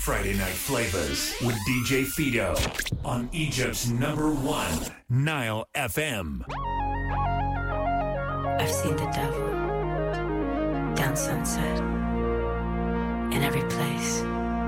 Friday Night Flavors with DJ Fido on Egypt's #1 Nile FM. I've seen the devil down Sunset in every place.